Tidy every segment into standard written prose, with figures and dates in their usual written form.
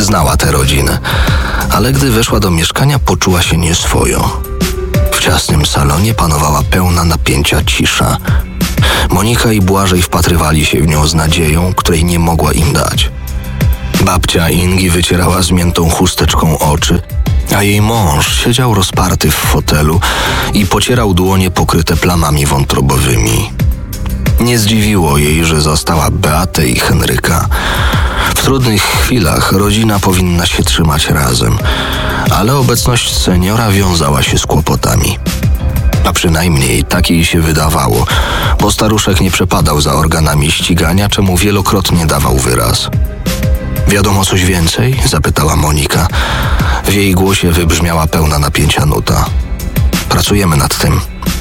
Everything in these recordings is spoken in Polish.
Znała tę rodzinę, ale gdy weszła do mieszkania, poczuła się nieswojo. W ciasnym salonie panowała pełna napięcia cisza. Monika i Błażej wpatrywali się w nią z nadzieją, której nie mogła im dać. Babcia Ingi wycierała zmiętą chusteczką oczy, a jej mąż siedział rozparty w fotelu i pocierał dłonie pokryte plamami wątrobowymi. Nie zdziwiło jej, że zastała Beatę i Henryka. W trudnych chwilach rodzina powinna się trzymać razem, ale obecność seniora wiązała się z kłopotami. A przynajmniej tak jej się wydawało, bo staruszek nie przepadał za organami ścigania, czemu wielokrotnie dawał wyraz. Wiadomo coś więcej? Zapytała Monika. W jej głosie wybrzmiała pełna napięcia nuta. Pracujemy nad tym.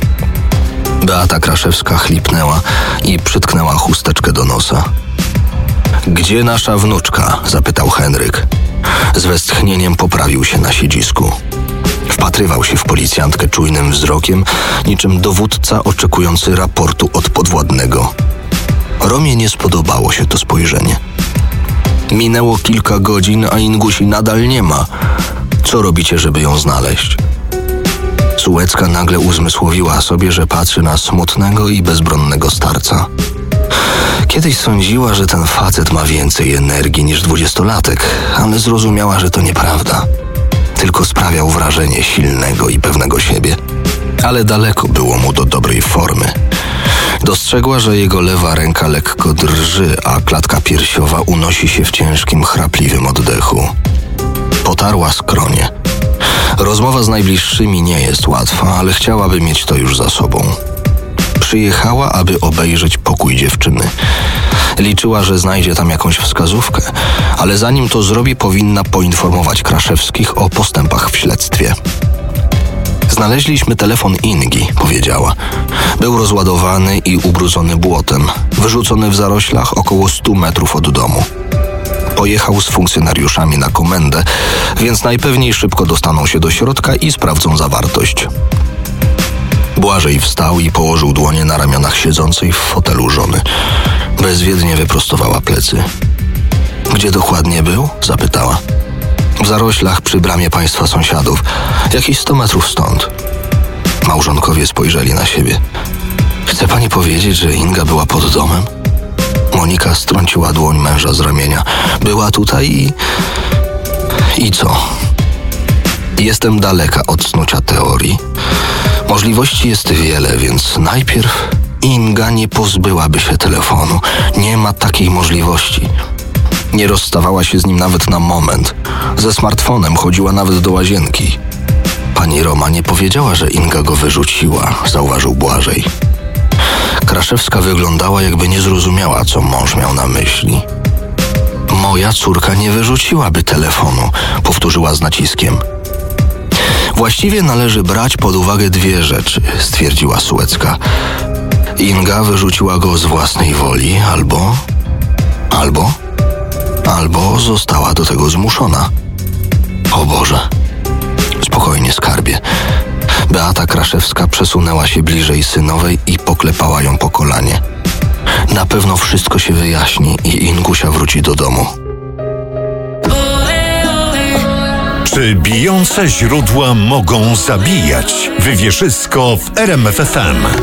Beata Kraszewska chlipnęła i przytknęła chusteczkę do nosa. Gdzie nasza wnuczka? Zapytał Henryk. Z westchnieniem poprawił się na siedzisku. Wpatrywał się w policjantkę czujnym wzrokiem, niczym dowódca oczekujący raportu od podwładnego. Romie nie spodobało się to spojrzenie. Minęło kilka godzin, a Ingusi nadal nie ma. Co robicie, żeby ją znaleźć? Sułecka nagle uzmysłowiła sobie, że patrzy na smutnego i bezbronnego starca. Kiedyś sądziła, że ten facet ma więcej energii niż 20-latek, ale zrozumiała, że to nieprawda. Tylko sprawiał wrażenie silnego i pewnego siebie. Ale daleko było mu do dobrej formy. Dostrzegła, że jego lewa ręka lekko drży, a klatka piersiowa unosi się w ciężkim, chrapliwym oddechu. Potarła skronie. Rozmowa z najbliższymi nie jest łatwa, ale chciałaby mieć to już za sobą. Przyjechała, aby obejrzeć pokój dziewczyny. Liczyła, że znajdzie tam jakąś wskazówkę, ale zanim to zrobi, powinna poinformować Kraszewskich o postępach w śledztwie. Znaleźliśmy telefon Ingi, powiedziała. Był rozładowany i ubrudzony błotem, wyrzucony w zaroślach około 100 metrów od domu. Pojechał z funkcjonariuszami na komendę, więc najpewniej szybko dostaną się do środka i sprawdzą zawartość. Błażej wstał i położył dłonie na ramionach siedzącej w fotelu żony. Bezwiednie wyprostowała plecy. Gdzie dokładnie był? Zapytała. W zaroślach przy bramie państwa sąsiadów, jakieś 100 metrów stąd. Małżonkowie spojrzeli na siebie. Chce pani powiedzieć, że Inga była pod domem? Monika strąciła dłoń męża z ramienia. Była tutaj i co? Jestem daleka od snucia teorii. Możliwości jest wiele, więc najpierw Inga nie pozbyłaby się telefonu. Nie ma takiej możliwości. Nie rozstawała się z nim nawet na moment. Ze smartfonem chodziła nawet do łazienki. Pani Roma nie powiedziała, że Inga go wyrzuciła, zauważył Błażej. Kraszewska wyglądała, jakby nie zrozumiała, co mąż miał na myśli. Moja córka nie wyrzuciłaby telefonu, powtórzyła z naciskiem. Właściwie należy brać pod uwagę dwie rzeczy, stwierdziła Sułecka. Inga wyrzuciła go z własnej woli, albo została do tego zmuszona. O Boże. Spokojnie, skarbie. Beata Kraszewska przesunęła się bliżej synowej i poklepała ją po kolanie. Na pewno wszystko się wyjaśni i Ingusia wróci do domu. Czy bijące źródła mogą zabijać? Wywierzysko w RMF FM.